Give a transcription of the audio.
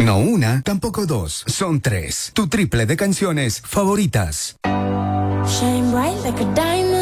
No una, tampoco dos, son tres. Tu triple de canciones favoritas. Shine bright like a diamond.